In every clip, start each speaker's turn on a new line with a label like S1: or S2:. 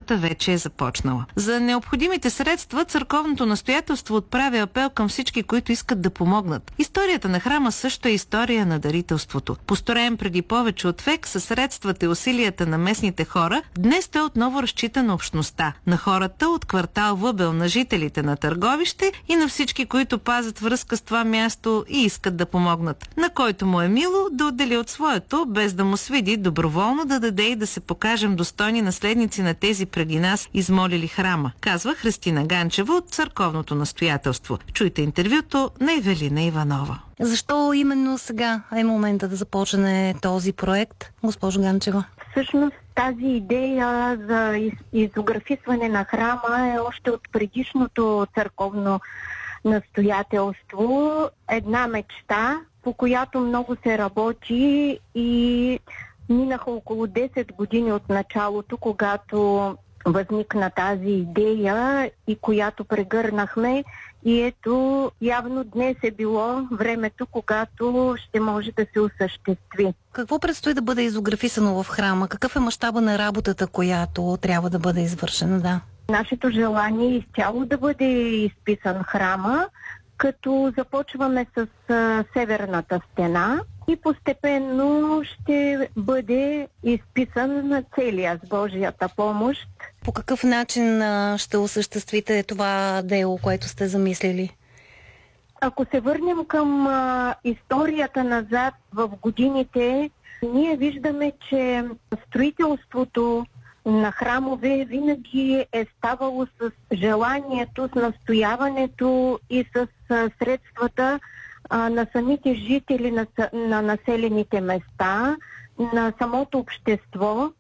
S1: работа вече е започнала. За необходимите средства църковното настоятелство отправя апел към всички, които искат да помогнат. Историята на храма също е история на дарителството. Построен преди повече от век със средствата и усилията на местните хора, днес той отново разчита на общността, на хората от квартал Въбел, на жителите на Търговище и на всички, които пазят връзка с това място и искат да помогнат. На който му е мило да отдели от своето, без да му свиди, доброволно да даде и да се покажем достойни наследници на тези преди нас измолили храма, казва Христина Ганчева от църковното настоятелство. Чуйте интервюто на Евелина Иванова.
S2: Защо именно сега е момента да започне този проект, госпожо Ганчева?
S3: Всъщност тази идея за изографисване на храма е още от предишното църковно настоятелство. Една мечта, по която много се работи и минаха около 10 години от началото, когато възникна тази идея и която прегърнахме. И ето, явно днес е било времето, когато ще може да се осъществи.
S2: Какво предстои да бъде изографисано в храма? Какъв е мащаба на работата, която трябва да бъде извършена? Да.
S3: Нашето желание е изцяло да бъде изписан храма, като започваме с северната стена и постепенно ще бъде изписан на целия с Божията помощ.
S2: По какъв начин ще осъществите това дело, което сте замислили?
S3: Ако се върнем към историята назад в годините, ние виждаме, че строителството на храмове винаги е ставало с желанието, с настояването и с средствата на самите жители на населените места, на самото общество.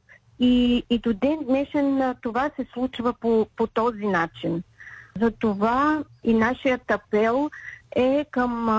S3: И до ден днешен това се случва по този начин. Затова и нашият апел е към